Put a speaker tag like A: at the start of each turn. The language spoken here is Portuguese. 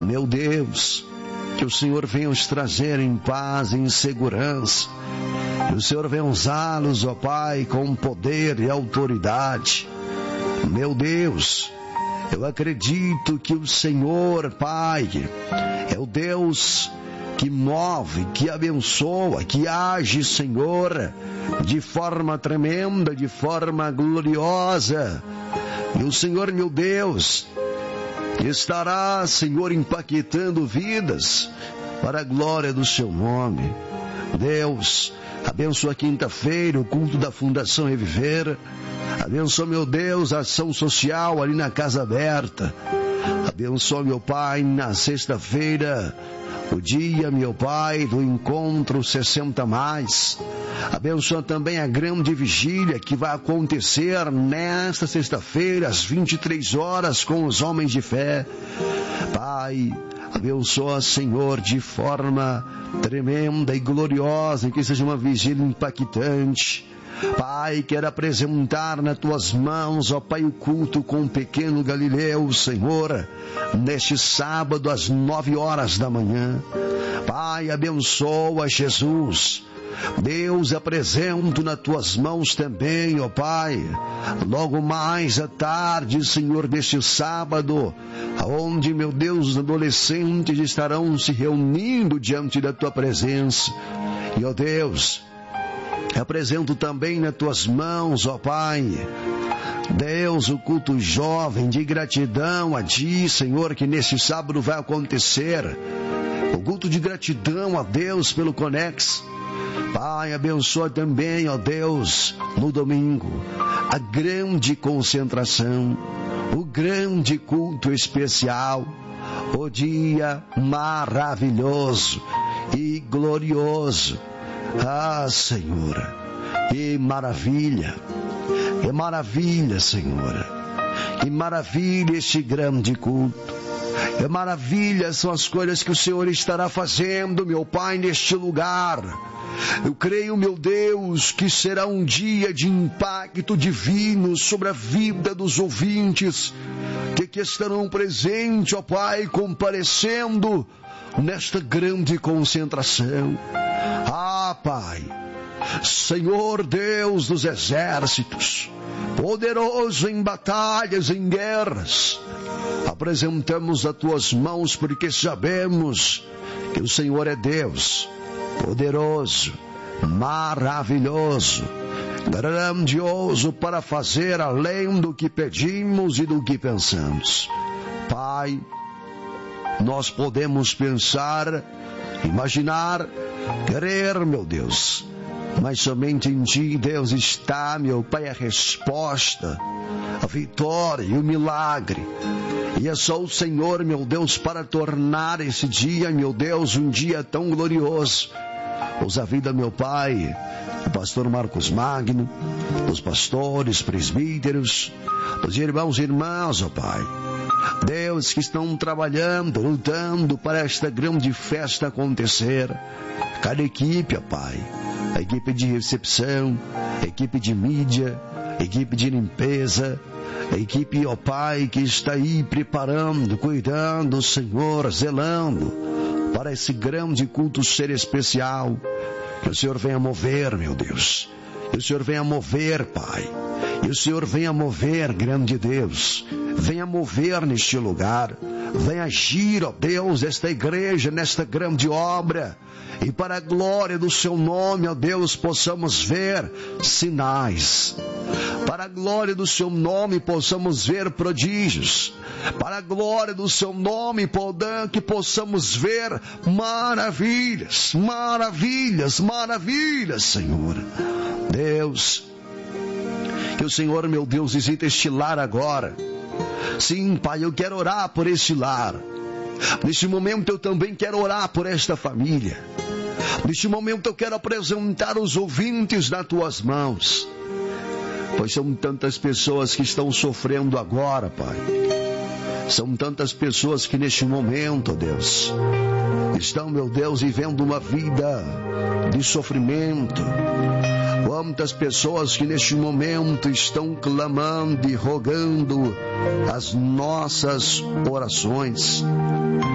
A: Meu Deus, que o Senhor venha os trazer em paz e em segurança. Que o Senhor venha usá-los, ó Pai, com poder e autoridade. Meu Deus, eu acredito que o Senhor, Pai, é o Deus que move, que abençoa, que age, Senhor, de forma tremenda, de forma gloriosa. E o Senhor, meu Deus, estará, Senhor, impactando vidas para a glória do seu nome. Deus, abençoa a quinta-feira, o culto da Fundação Reviver. Abençoa, meu Deus, a ação social ali na Casa Aberta. Abençoa, meu Pai, na sexta-feira, o dia, meu Pai, do encontro 60+. Abençoa também a grande vigília que vai acontecer nesta sexta-feira, às 23 horas, com os homens de fé. Pai, abençoa, Senhor, de forma tremenda e gloriosa, que seja uma vigília impactante. Pai, quero apresentar nas tuas mãos, ó Pai, o culto com o pequeno Galileu, Senhor, neste sábado às 9 horas da manhã. Pai, abençoa Jesus. Deus, apresento nas tuas mãos também, ó Pai, logo mais à tarde, Senhor, deste sábado, onde, meu Deus, os adolescentes estarão se reunindo diante da tua presença. E, ó Deus, apresento também nas tuas mãos, ó Pai, Deus, o culto jovem de gratidão a Ti, Senhor, que neste sábado vai acontecer. O culto de gratidão a Deus pelo Conex. Pai, abençoa também, ó Deus, no domingo, a grande concentração, o grande culto especial, o dia maravilhoso e glorioso. Ah, Senhor, que maravilha, Senhor, que maravilha este grande culto. Que maravilha são as coisas que o Senhor estará fazendo, meu Pai, neste lugar. Eu creio, meu Deus, que será um dia de impacto divino sobre a vida dos ouvintes que estarão presentes, ó Pai, comparecendo nesta grande concentração. Ah, Pai, Senhor Deus dos exércitos, poderoso em batalhas, em guerras, apresentamos as tuas mãos porque sabemos que o Senhor é Deus, poderoso, maravilhoso, grandioso para fazer além do que pedimos e do que pensamos. Pai, nós podemos pensar, imaginar, querer, meu Deus, mas somente em Ti, Deus, está, meu Pai, a resposta, a vitória e o milagre. E é só o Senhor, meu Deus, para tornar esse dia, meu Deus, um dia tão glorioso. Usa a vida, meu Pai, do pastor Marcos Magno, dos pastores, presbíteros, dos irmãos e irmãs, ó Pai. Deus, que estão trabalhando, lutando para esta grande festa acontecer. Cada equipe, ó Pai, a equipe de recepção, a equipe de mídia, a equipe de limpeza, a equipe, ó Pai, que está aí preparando, cuidando, Senhor, zelando para esse grande culto ser especial. Que o Senhor venha mover, meu Deus. Que o Senhor venha mover, Pai. E o Senhor venha mover, grande Deus. Venha mover neste lugar. Venha agir, ó Deus, esta igreja, nesta grande obra. E para a glória do seu nome, ó Deus, possamos ver sinais. Para a glória do seu nome, possamos ver prodígios. Para a glória do seu nome, que possamos ver maravilhas, maravilhas, maravilhas, Senhor. Deus, que o Senhor, meu Deus, visite este lar agora. Sim, Pai, eu quero orar por este lar. Neste momento eu também quero orar por esta família. Neste momento eu quero apresentar os ouvintes nas tuas mãos. Pois são tantas pessoas que estão sofrendo agora, Pai. São tantas pessoas que neste momento, ó Deus, estão, meu Deus, vivendo uma vida de sofrimento. Quantas pessoas que neste momento estão clamando e rogando as nossas orações.